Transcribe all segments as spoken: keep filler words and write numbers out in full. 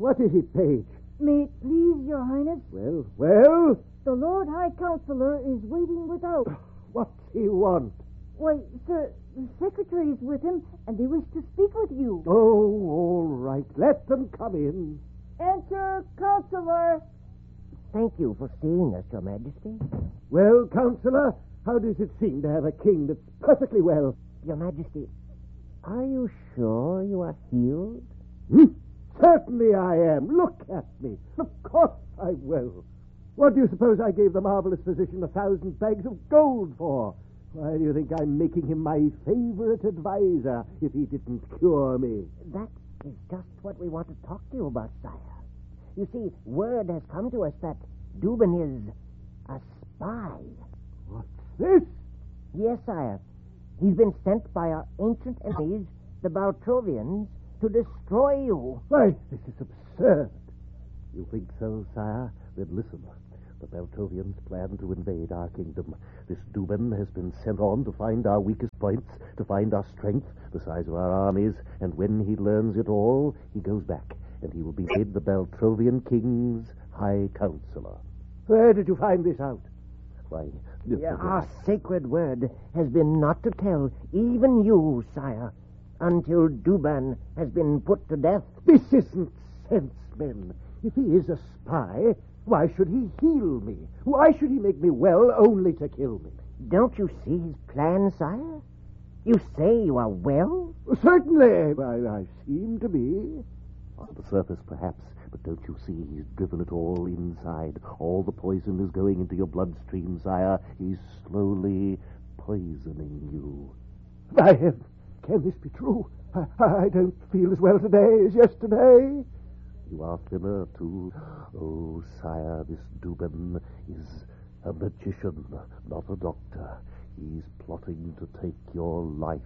What is it, page? May it please your highness? Well, well? The Lord High Counselor is waiting without. What's he want? Why, sir, the secretary is with him, and they wish to speak with you. Oh, all right. Let them come in. Enter, Counselor. Thank you for seeing us, Your Majesty. Well, Counselor, how does it seem to have a king that's perfectly well? Your Majesty, are you sure you are healed? Hmm? Certainly I am. Look at me. Of course I'm well. What do you suppose I gave the marvelous physician a thousand bags of gold for? Why do you think I'm making him my favorite advisor if he didn't cure me? That is just what we want to talk to you about, sire. You see, word has come to us that Douban is a spy. What's this? Yes, sire. He's been sent by our ancient enemies, the Baltrovians, to destroy you. Why, this is absurd. You think so, sire? Then listen. The Baltrovians plan to invade our kingdom. This Douban has been sent on to find our weakest points, to find our strength, the size of our armies, and when he learns it all, he goes back, and he will be made the Baltrovian king's high counselor. Where did you find this out? Why, Yeah, our sacred word has been not to tell even you, sire, until Douban has been put to death. This isn't sense, men. If he is a spy, why should he heal me? Why should he make me well only to kill me? Don't you see his plan, sire? You say you are well? Certainly. I, I seem to be. On the surface, perhaps, but don't you see he's driven it all inside? All the poison is going into your bloodstream, sire. He's slowly poisoning you. I have... Can this be true? I, I don't feel as well today as yesterday. You are thinner, too. Oh, sire, this Douban is a magician, not a doctor. He's plotting to take your life.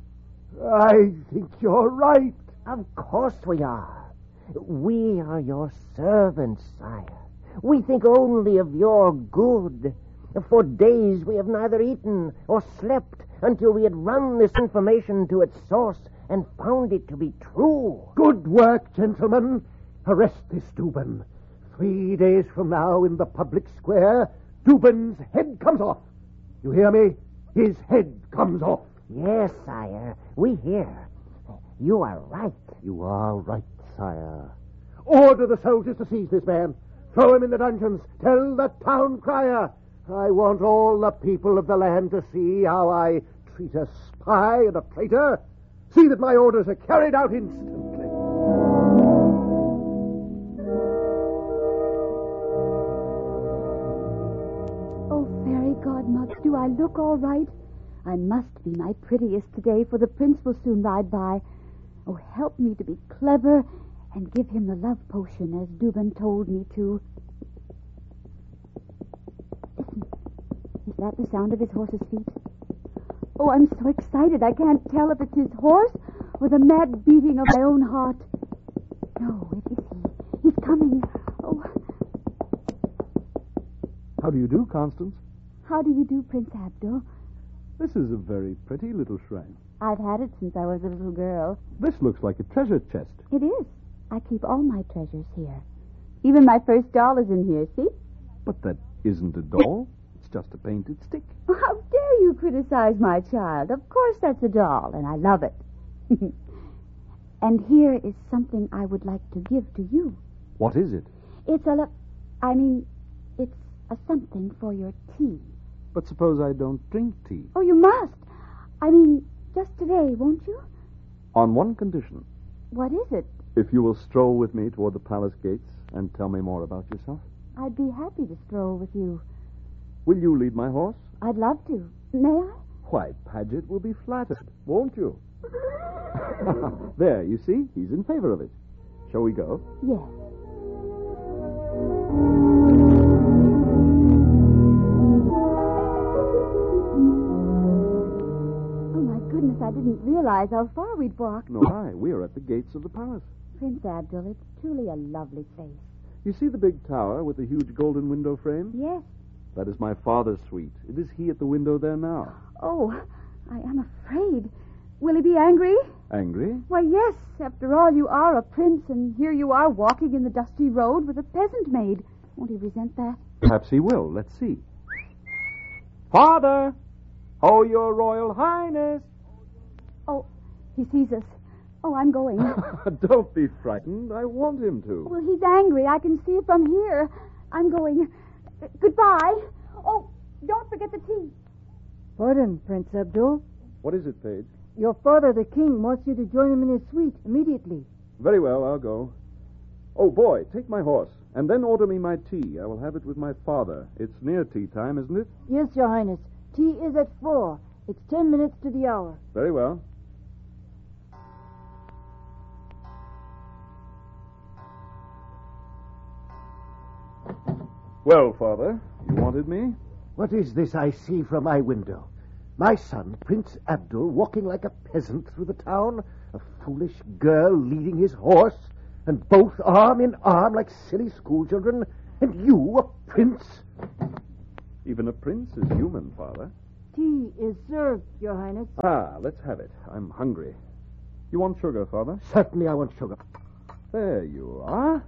I think you're right. Of course we are. We are your servants, sire. We think only of your good. For days we have neither eaten or slept until we had run this information to its source and found it to be true. Good work, gentlemen. Arrest this Douban. Three days from now in the public square, Douban's head comes off. You hear me? His head comes off. Yes, sire, we hear. You are right. You are right, sire. Order the soldiers to seize this man. Throw him in the dungeons. Tell the town crier. I want all the people of the land to see how I treat a spy and a traitor. See that my orders are carried out instantly. Oh, fairy godmother, do I look all right? I must be my prettiest today, for the prince will soon ride by. Oh, help me to be clever and give him the love potion as Douban told me to. Listen, is that the sound of his horse's feet? Oh, I'm so excited I can't tell if it's his horse or the mad beating of my own heart. No, it is he. He's coming. Oh. How do you do, Constance? How do you do, Prince Abdul? This is a very pretty little shrine. I've had it since I was a little girl. This looks like a treasure chest. It is. I keep all my treasures here. Even my first doll is in here, see? But that isn't a doll. It's just a painted stick. How dare you criticize my child? Of course that's a doll, and I love it. And here is something I would like to give to you. What is it? It's a... Le- I mean, it's a something for your tea. But suppose I don't drink tea. Oh, you must. I mean, just today, won't you? On one condition. What is it? If you will stroll with me toward the palace gates and tell me more about yourself. I'd be happy to stroll with you. Will you lead my horse? I'd love to. May I? Why, Paget will be flattered, won't you? There, you see, he's in favor of it. Shall we go? Yes. Oh, my goodness, I didn't realize how far we'd walked. No, I. We are at the gates of the palace. Prince Abdul, it's truly a lovely place. You see the big tower with the huge golden window frame? Yes. That is my father's suite. It is he at the window there now. Oh, I am afraid. Will he be angry? Angry? Why, yes. After all, you are a prince, and here you are walking in the dusty road with a peasant maid. Won't he resent that? Perhaps he will. Let's see. Father! Oh, your Royal Highness! Oh, he sees us. Oh, I'm going. Don't be frightened. I want him to. Well, he's angry. I can see it from here. I'm going. Uh, goodbye. Oh, don't forget the tea. Pardon, Prince Abdul. What is it, Page? Your father, the king, wants you to join him in his suite immediately. Very well, I'll go. Oh, boy, take my horse, and then order me my tea. I will have it with my father. It's near tea time, isn't it? Yes, Your Highness. Tea is at four. It's ten minutes to the hour. Very well. Well, Father, you wanted me? What is this I see from my window? My son, Prince Abdul, walking like a peasant through the town, a foolish girl leading his horse, and both arm in arm like silly schoolchildren, and you, a prince? Even a prince is human, Father. Tea is served, Your Highness. Ah, let's have it. I'm hungry. You want sugar, Father? Certainly I want sugar. There you are.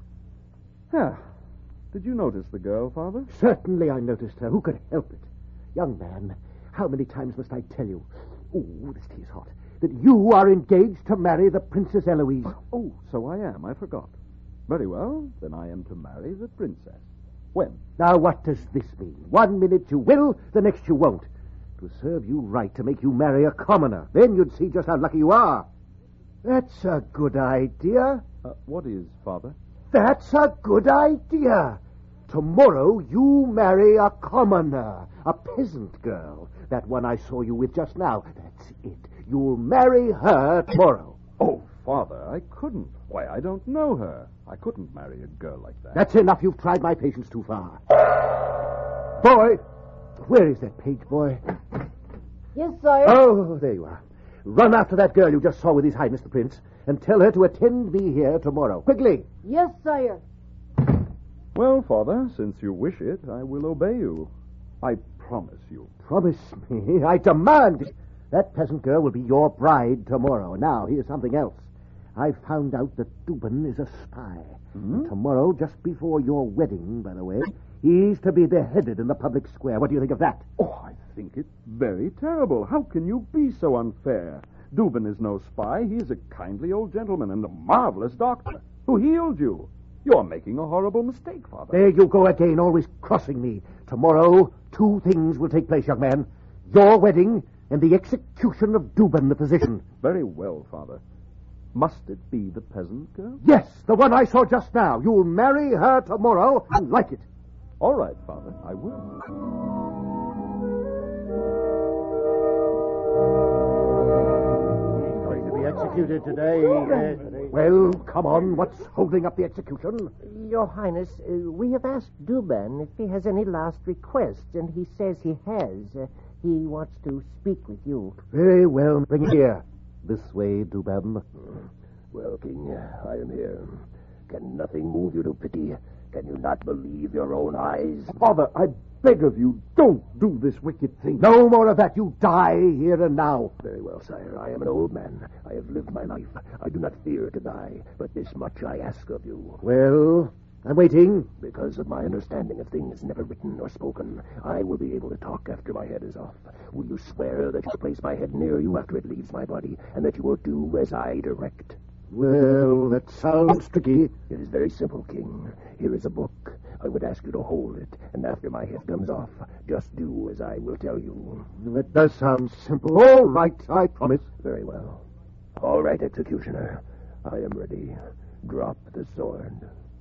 Ah, did you notice the girl, Father? Certainly I noticed her. Who could help it? Young man, how many times must I tell you? Oh, this tea is hot. That you are engaged to marry the Princess Eloise. Oh, so I am. I forgot. Very well. Then I am to marry the princess. When? Now, what does this mean? One minute you will, the next you won't. It would serve you right to make you marry a commoner. Then you'd see just how lucky you are. That's a good idea. Uh, what is, Father? That's a good idea. Tomorrow you marry a commoner, a peasant girl. That one I saw you with just now. That's it. You'll marry her tomorrow. Oh, Father, I couldn't. Why, I don't know her. I couldn't marry a girl like that. That's enough. You've tried my patience too far. Boy! Where is that page boy? Yes, sire. Oh, there you are. Run after that girl you just saw with His Highness the Prince and tell her to attend me here tomorrow. Quickly. Yes, sire. Well, Father, since you wish it, I will obey you. I promise you. Promise me. I demand it. That peasant girl will be your bride tomorrow. Now, here's something else. I found out that Dubin is a spy. Mm-hmm. And tomorrow, just before your wedding, by the way, he's to be beheaded in the public square. What do you think of that? Oh, I think it's very terrible. How can you be so unfair? Dubin is no spy. He is a kindly old gentleman and a marvelous doctor who healed you. You're making a horrible mistake, Father. There you go again, always crossing me. Tomorrow, two things will take place, young man. Your wedding and the execution of Dubin, the physician. Very well, Father. Must it be the peasant girl? Yes, the one I saw just now. You'll marry her tomorrow and like it. All right, Father, I will. He's going to be executed today. Uh, well, come on. What's holding up the execution? Your Highness, uh, we have asked Dubin if he has any last requests, and he says he has. Uh, he wants to speak with you. Very well. Bring it here. This way, Dubin. Well, King, I am here. Can nothing move you to pity? Can you not believe your own eyes? Father, I beg of you, don't do this wicked thing. No more of that. You die here and now. Very well, sire. I am an old man. I have lived my life. I do not fear to die, but this much I ask of you. Well, I'm waiting. Because of my understanding of things never written or spoken, I will be able to talk after my head is off. Will you swear that you will place my head near you after it leaves my body, and that you will do as I direct? Well, that sounds tricky. It is very simple, King. Here is a book. I would ask you to hold it, and after my head comes off, just do as I will tell you. That does sound simple. All right, I promise. Very well. All right, executioner. I am ready. Drop the sword.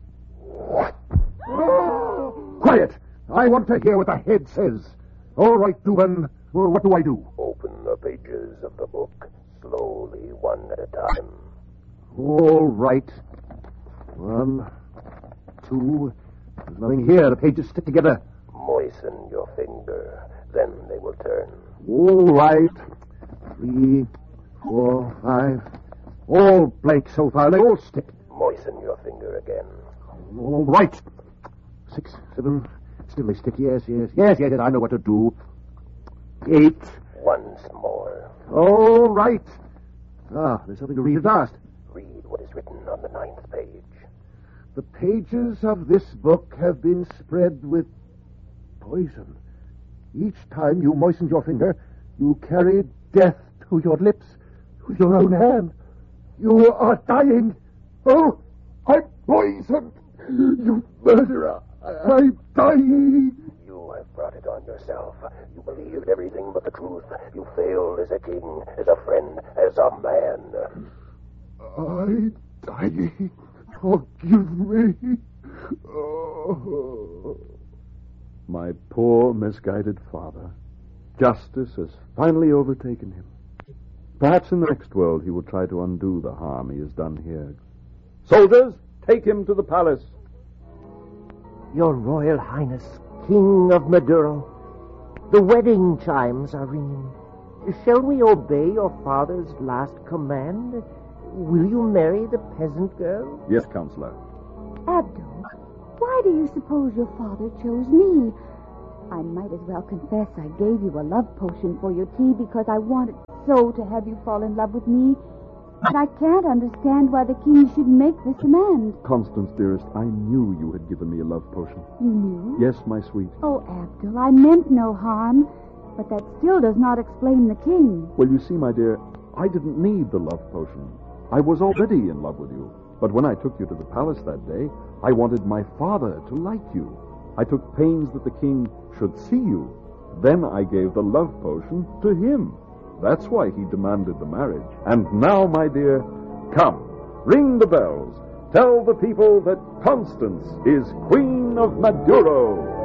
Quiet! I want to hear what the head says. All right, Dubin. Well, what do I do? Open the pages of the book, slowly, one at a time. All right. One, two. There's nothing here. The pages stick together. Moisten your finger, then they will turn. All right. Three, four, five. All blank so far. They all stick. Moisten your finger again. All right. Six, seven. Still they stick. Yes, yes, yes, yes, yes. I know what to do. Eight. Once more. All right. Ah, there's something to read at last. Read what is written on the ninth page. The pages of this book have been spread with poison. Each time you moistened your finger, you carried death to your lips with your own hand. You are dying. Oh, I'm poisoned. You murderer. I'm dying. You have brought it on yourself. You believed everything but the truth. You failed as a king, as a friend, as a man. I'm dying. Forgive me. Oh. My poor, misguided father. Justice has finally overtaken him. Perhaps in the next world he will try to undo the harm he has done here. Soldiers, take him to the palace. Your Royal Highness, King of Maduro, the wedding chimes are ringing. Shall we obey your father's last command? Will you marry the peasant girl? Yes, Counselor. Abdul, why do you suppose your father chose me? I might as well confess I gave you a love potion for your tea because I wanted so to have you fall in love with me. But I can't understand why the king should make this demand. Constance, dearest, I knew you had given me a love potion. You knew? Yes, my sweet. Oh, Abdul, I meant no harm, but that still does not explain the king. Well, you see, my dear, I didn't need the love potion. I was already in love with you. But when I took you to the palace that day, I wanted my father to like you. I took pains that the king should see you. Then I gave the love potion to him. That's why he demanded the marriage. And now, my dear, come, ring the bells. Tell the people that Constance is Queen of Maduro.